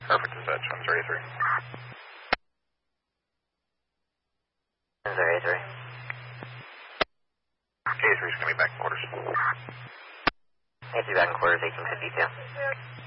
Perfect, dispatch, 133. 133. A3 is going to be back in quarters. A3 back in quarters, 1852.